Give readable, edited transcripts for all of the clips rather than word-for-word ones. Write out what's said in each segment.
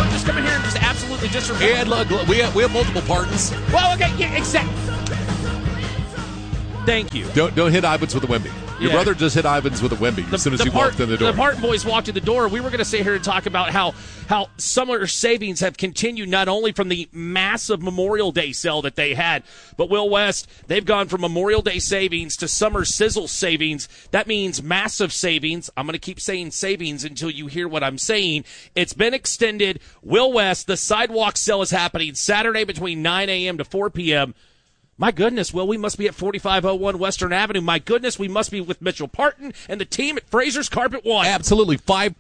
Parton just come in here and just absolutely disrespect? And look, we have multiple Partons. Well, okay, yeah, exactly. Thank you. Don't hit Ivans with a Wemby. Your brother just hit Ivans with a Wemby as soon as you walked in the door. The Parton boys walked in the door. We were going to sit here and talk about how summer savings have continued not only from the massive Memorial Day sale that they had, but Will West, they've gone from Memorial Day savings to summer sizzle savings. That means massive savings. I'm going to keep saying savings until you hear what I'm saying. It's been extended. Will West, the sidewalk sale is happening Saturday between 9 a.m. to 4 p.m. My goodness, Will, we must be at 4501 Western Avenue. My goodness, we must be with Mitchell Parton and the team at Fraser's Carpet One. Absolutely.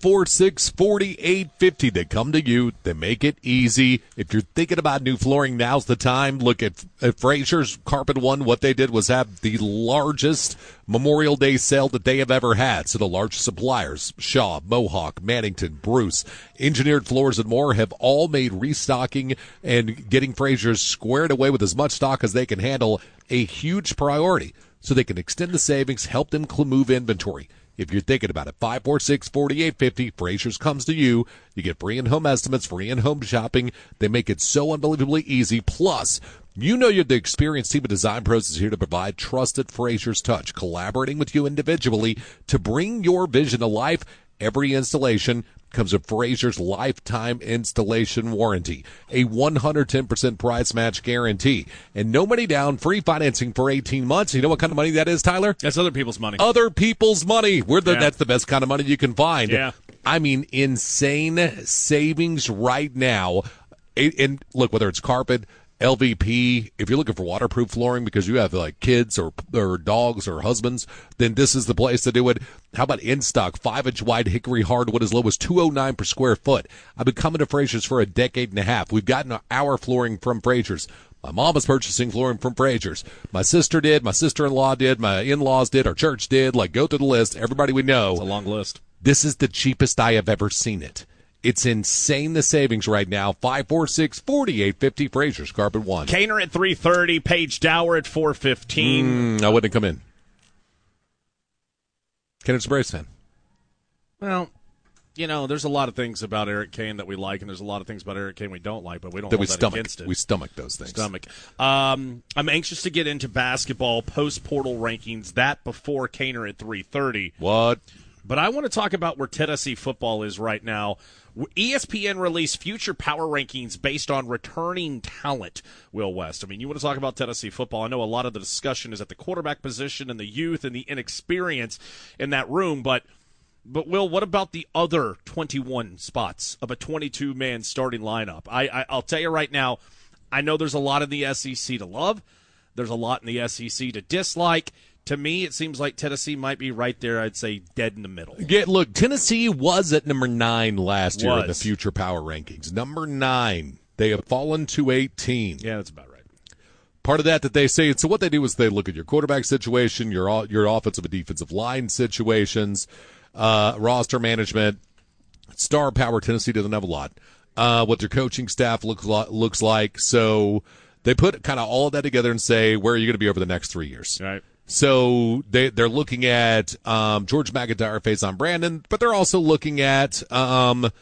546-4850. They come to you. They make it easy. If you're thinking about new flooring, now's the time. Look at Fraser's Carpet One. What they did was have the largest Memorial Day sale that they have ever had. So the largest suppliers, Shaw, Mohawk, Mannington, Bruce, Engineered Floors and more, have all made restocking and getting Fraser's squared away with as much stock as they can handle a huge priority, so they can extend the savings, help them move inventory. If you're thinking about it, 546-4850, Fraser's comes to you. You get free in-home estimates, free in-home shopping. They make it so unbelievably easy. Plus, you know the experienced team of design pros is here to provide trusted Fraser's touch, collaborating with you individually to bring your vision to life. Every installation comes with Fraser's lifetime installation warranty, a 110% price match guarantee, and no money down, free financing for 18 months. You know what kind of money that is, Tyler? That's other people's money. Other people's money. That's the best kind of money you can find. Yeah. I mean, insane savings right now. And look, whether it's carpet, LVP, if you're looking for waterproof flooring because you have like kids or dogs or husbands, then this is the place to do it. How about in stock 5-inch wide hickory hardwood as low as $209 per square foot? I've been coming to Fraser's for a decade and a half. We've gotten our flooring from Fraser's. My mom is purchasing flooring from Fraser's. My sister did. My sister-in-law did. My in-laws did. Our church did. Like, go through the list. Everybody we know. It's a long list. This is the cheapest I have ever seen it. It's insane, the savings right now. 546-4850, Fraser's Carpet One. Kaner at 3:30, Paige Dower at 4:15. I wouldn't come in. Kaner's a Braves fan. Well, you know, there's a lot of things about Eric Kane that we like, and there's a lot of things about Eric Kane we don't like, but we don't hold that against it. We stomach those things. I'm anxious to get into basketball post-portal rankings, that before Kaner at 3:30. What? But I want to talk about where Tennessee football is right now. ESPN released future power rankings based on returning talent, Will West. I mean, you want to talk about Tennessee football. I know a lot of the discussion is at the quarterback position and the youth and the inexperience in that room, but Will, what about the other 21 spots of a 22-man starting lineup? I'll tell you right now, I know there's a lot in the SEC to love. There's a lot in the SEC to dislike. To me, it seems like Tennessee might be right there, I'd say, dead in the middle. Yeah, look, Tennessee was at number 9 last year in the future power rankings. Number 9. They have fallen to 18. Yeah, that's about right. Part of that they say, so what they do is they look at your quarterback situation, your offensive and defensive line situations, roster management, star power. Tennessee doesn't have a lot. What their coaching staff looks like. So they put kind of all of that together and say, where are you going to be over the next 3 years? Right. So they're looking at George McIntyre, Faison Brandon, but they're also looking at the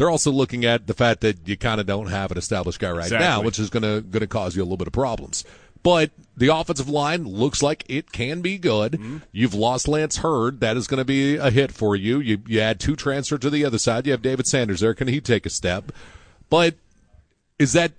fact that you kind of don't have an established guy right now, which is going to cause you a little bit of problems. But the offensive line looks like it can be good. Mm-hmm. You've lost Lance Hurd. That is going to be a hit for you. You add 2 transfers to the other side. You have David Sanders there. Can he take a step? But is that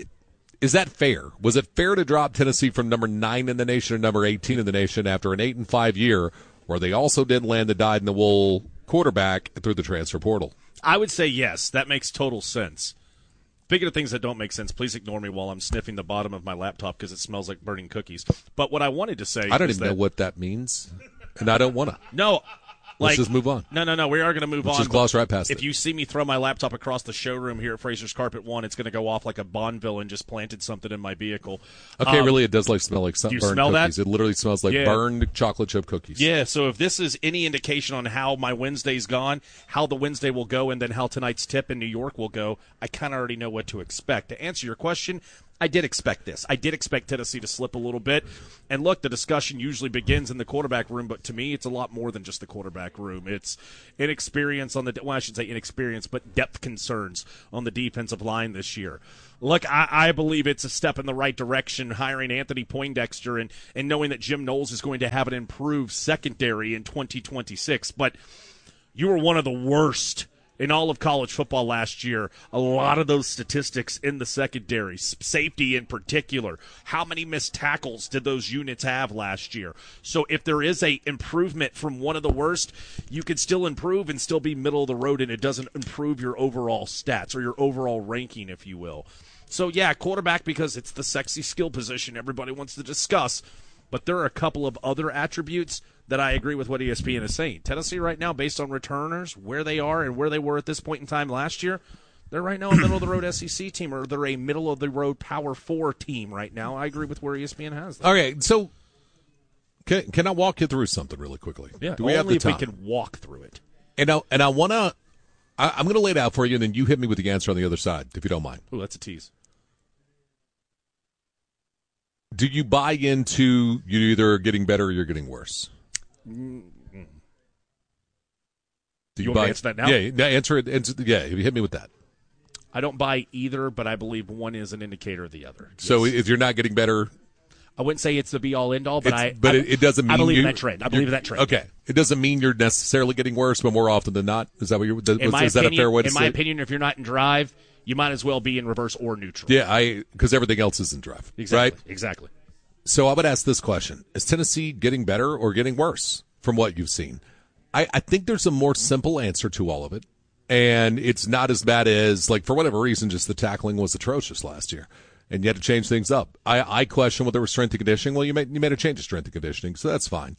fair? Was it fair to drop Tennessee from number 9 in the nation to number 18 in the nation after an 8-5 year, where they also did land the dyed-in-the-wool quarterback through the transfer portal? I would say yes. That makes total sense. Speaking of things that don't make sense, please ignore me while I'm sniffing the bottom of my laptop because it smells like burning cookies. But what I wanted to say, I don't even know what that means, and I don't want to. No. Let's just move on. No. We are going to move on. Just gloss right past it. If you see me throw my laptop across the showroom here at Fraser's Carpet One, it's going to go off like a Bond villain just planted something in my vehicle. Okay, really, it does smell like do you burned smell cookies. That? It literally smells like burned chocolate chip cookies. Yeah, so if this is any indication on how my Wednesday's gone, how the Wednesday will go, and then how tonight's tip in New York will go, I kind of already know what to expect. To answer your question, I did expect this. I did expect Tennessee to slip a little bit. And look, the discussion usually begins in the quarterback room, but to me, it's a lot more than just the quarterback room. It's inexperience on the, well, I should say inexperience, but depth concerns on the defensive line this year. Look, I believe it's a step in the right direction, hiring Anthony Poindexter and knowing that Jim Knowles is going to have an improved secondary in 2026. But you were one of the worst in all of college football last year. A lot of those statistics in the secondary, safety in particular. How many missed tackles did those units have last year? So if there is a improvement from one of the worst, you can still improve and still be middle of the road, and it doesn't improve your overall stats or your overall ranking, if you will. So, yeah, quarterback, because it's the sexy skill position everybody wants to discuss. But there are a couple of other attributes that I agree with what ESPN is saying. Tennessee right now, based on returners, where they are and where they were at this point in time last year, they're right now a middle-of-the-road SEC team, or they're a middle-of-the-road Power 4 team right now. I agree with where ESPN has them. Okay, so can I walk you through something really quickly? Yeah, do we have the time? If we can walk through it. And I want to – I'm going to lay it out for you, and then you hit me with the answer on the other side, if you don't mind. Ooh, that's a tease. Do you buy into you either getting better or you're getting worse? Mm-hmm. Do you want me to answer that now? Yeah, answer it. Yeah, hit me with that. I don't buy either, but I believe one is an indicator of the other. So yes. If you're not getting better, I wouldn't say it's the be-all, end-all, but it doesn't mean I believe in that trend. I believe in that trend. Okay, it doesn't mean you're necessarily getting worse, but more often than not, is that what you're? Is that a fair way to say? In my opinion, if you're not in drive, you might as well be in reverse or neutral. Yeah, because everything else is in drive. Exactly. Right? Exactly. So I would ask this question: is Tennessee getting better or getting worse from what you've seen? I think there's a more simple answer to all of it, and it's not as bad as, like, for whatever reason, just the tackling was atrocious last year, and you had to change things up. I question whether it was strength and conditioning. Well, you made a change of strength and conditioning, so that's fine.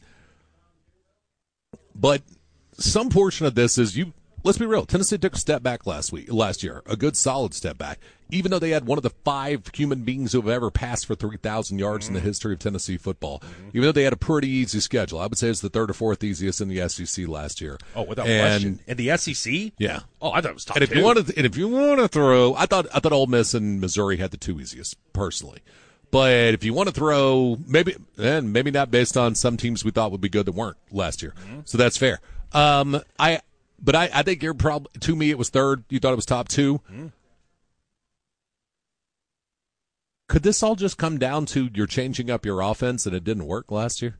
But some portion of this is let's be real. Tennessee took a step back last year, a good solid step back, even though they had one of the 5 human beings who have ever passed for 3,000 yards in the history of Tennessee football. Even though they had a pretty easy schedule. I would say it's the 3rd or 4th easiest in the SEC last year. Oh, without question. In the SEC? Yeah. Oh, I thought it was top and 2. If you want to throw, I thought Ole Miss and Missouri had the 2 easiest, personally. But if you want to throw, maybe not based on some teams we thought would be good that weren't last year. So that's fair. But I think you're probably, to me, it was 3rd. You thought it was top 2. Could this all just come down to you're changing up your offense and it didn't work last year?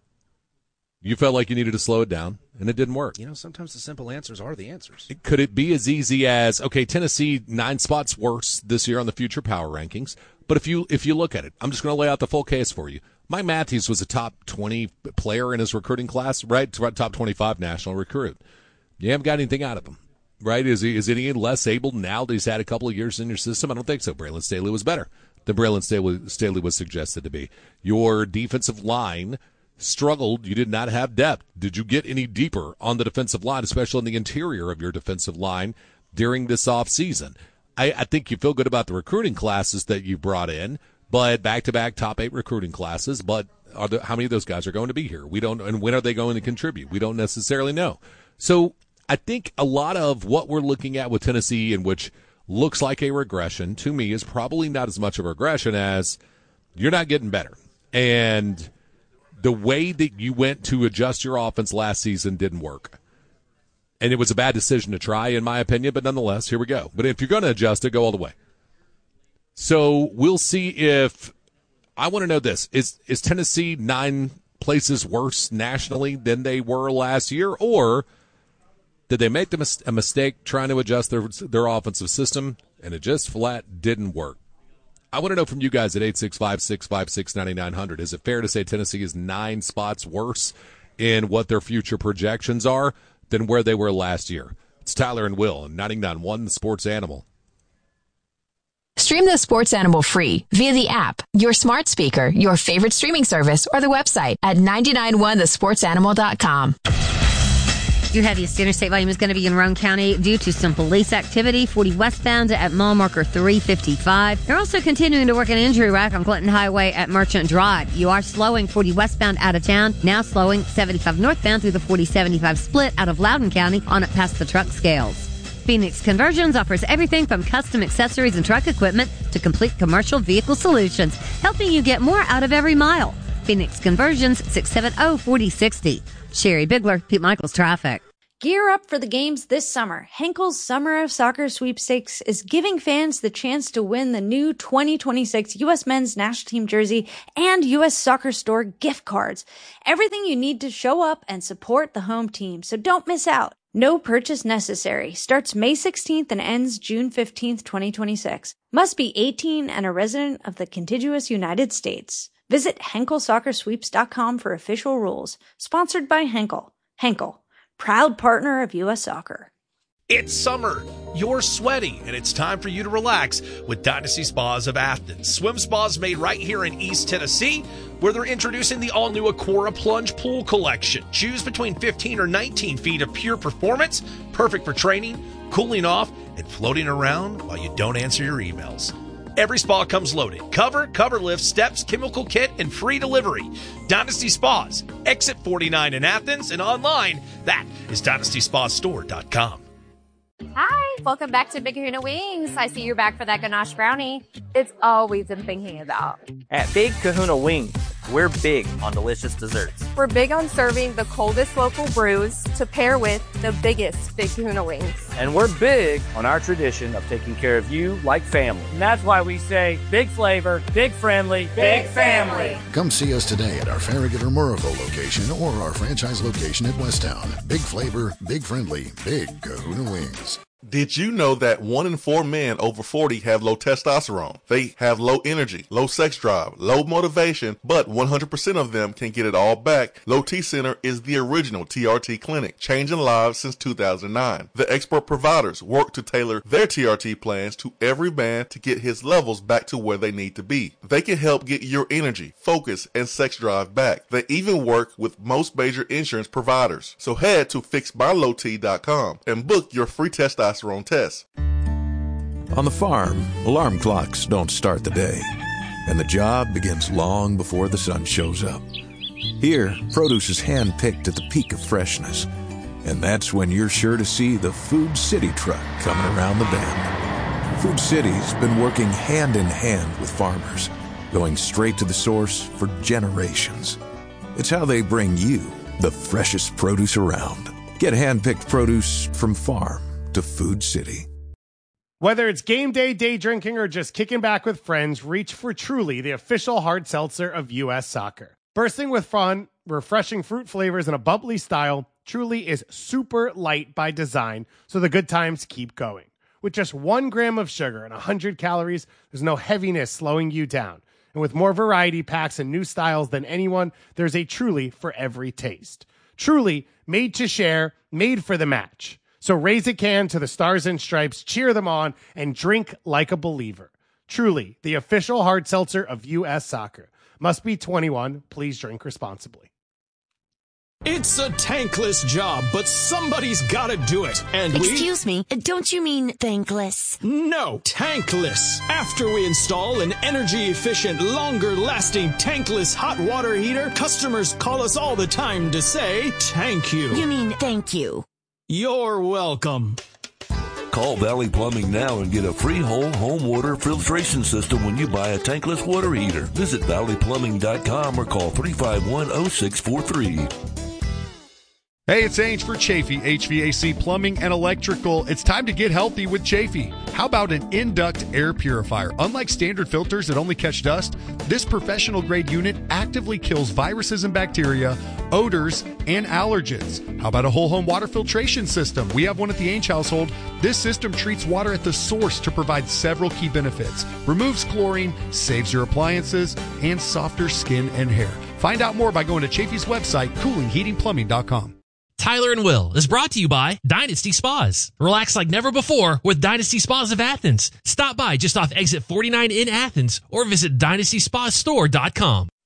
You felt like you needed to slow it down and it didn't work. Sometimes the simple answers are the answers. Could it be as easy as, okay, Tennessee 9 spots worse this year on the future power rankings, but if you look at it, I'm just going to lay out the full case for you. Mike Matthews was a top 20 player in his recruiting class, right? Top 25 national recruit. You haven't got anything out of him, right? Is he any less able now that he's had a couple of years in your system? I don't think so. Braylon Staley was better than Braylon Staley was suggested to be. Your defensive line struggled. You did not have depth. Did you get any deeper on the defensive line, especially in the interior of your defensive line during this offseason? I think you feel good about the recruiting classes that you brought in, but back-to-back top 8 recruiting classes, but how many of those guys are going to be here? We don't, and when are they going to contribute? We don't necessarily know. So I think a lot of what we're looking at with Tennessee, in which looks like a regression, to me is probably not as much of a regression as you're not getting better. And the way that you went to adjust your offense last season didn't work. And it was a bad decision to try, in my opinion, but nonetheless, here we go. But if you're going to adjust it, go all the way. So we'll see if – I want to know this. Is Tennessee 9 places worse nationally than they were last year, or – did they make a mistake trying to adjust their offensive system, and it just flat didn't work? I want to know from you guys at 865-656-9900. Is it fair to say Tennessee is 9 spots worse in what their future projections are than where they were last year? It's Tyler and Will on 99.1 The Sports Animal. Stream the Sports Animal free via the app, your smart speaker, your favorite streaming service, or the website at 991thesportsanimal.com. Your heaviest interstate volume is going to be in Roane County due to some police activity. 40 westbound at mile marker 355. They're also continuing to work an injury rack on Clinton Highway at Merchant Drive. You are slowing 40 westbound out of town. Now slowing 75 northbound through the 40-75 split out of Loudoun County on it past the truck scales. Phoenix Conversions offers everything from custom accessories and truck equipment to complete commercial vehicle solutions, helping you get more out of every mile. Phoenix Conversions, 670-4060. Sherry Bigler, Pete Michaels Traffic. Gear up for the games this summer. Henkel's Summer of Soccer Sweepstakes is giving fans the chance to win the new 2026 U.S. Men's National Team jersey and U.S. Soccer Store gift cards. Everything you need to show up and support the home team, so don't miss out. No purchase necessary. Starts May 16th and ends June 15th, 2026. Must be 18 and a resident of the contiguous United States. Visit HenkelSoccerSweeps.com for official rules. Sponsored by Henkel. Henkel, proud partner of U.S. Soccer. It's summer, you're sweaty, and it's time for you to relax with Dynasty Spas of Athens. Swim spas made right here in East Tennessee, where they're introducing the all-new Aquara Plunge Pool Collection. Choose between 15 or 19 feet of pure performance, perfect for training, cooling off, and floating around while you don't answer your emails. Every spa comes loaded. Cover lift, steps, chemical kit, and free delivery. Dynasty Spas, exit 49 in Athens, and online, that is DynastySpaStore.com. Hi, welcome back to Big Kahuna Wings. I see you're back for that ganache brownie. It's always I'm thinking about. At Big Kahuna Wings, we're big on delicious desserts. We're big on serving the coldest local brews to pair with the biggest Big Kahuna Wings. And we're big on our tradition of taking care of you like family. And that's why we say big flavor, big friendly, big family. Come see us today at our Farragut or Murrayville location or our franchise location at Westtown. Big flavor, big friendly, Big Kahuna Wings. Did you know that 1 in 4 men over 40 have low testosterone? They have low energy, low sex drive, low motivation, but 100% of them can get it all back. Low T Center is the original TRT clinic, changing lives since 2009. The expert providers work to tailor their TRT plans to every man to get his levels back to where they need to be. They can help get your energy, focus, and sex drive back. They even work with most major insurance providers. So head to fixmylowt.com and book your free testosterone test. On the farm, alarm clocks don't start the day, and the job begins long before the sun shows up. Here, produce is hand-picked at the peak of freshness, and that's when you're sure to see the Food City truck coming around the bend. Food City's been working hand in hand with farmers, going straight to the source for generations. It's how they bring you the freshest produce around. Get hand-picked produce from farm to Food City. Whether it's game day, day drinking, or just kicking back with friends, reach for Truly, the official hard seltzer of U.S. Soccer. Bursting with fun, refreshing fruit flavors, and a bubbly style, Truly is super light by design, so the good times keep going. With just 1 gram of sugar and 100 calories, there's no heaviness slowing you down. And with more variety packs and new styles than anyone, there's a Truly for every taste. Truly, made to share, made for the match. So raise a can to the Stars and Stripes, cheer them on, and drink like a believer. Truly, the official hard seltzer of U.S. Soccer. Must be 21. Please drink responsibly. It's a tankless job, but somebody's gotta do it. And Excuse me, don't you mean thankless? No, tankless. After we install an energy-efficient, longer-lasting tankless hot water heater, customers call us all the time to say, thank you. You mean thank you. You're welcome. Call Valley Plumbing now and get a free whole home water filtration system when you buy a tankless water heater. Visit valleyplumbing.com or call 351-0643. Hey, it's Ange for Chafee, HVAC, Plumbing, and Electrical. It's time to get healthy with Chafee. How about an in-duct air purifier? Unlike standard filters that only catch dust, this professional-grade unit actively kills viruses and bacteria, odors, and allergens. How about a whole home water filtration system? We have one at the Ainge household. This system treats water at the source to provide several key benefits. Removes chlorine, saves your appliances, and softer skin and hair. Find out more by going to Chafee's website, coolingheatingplumbing.com. Tyler and Will is brought to you by Dynasty Spas. Relax like never before with Dynasty Spas of Athens. Stop by just off exit 49 in Athens or visit DynastySpaStore.com.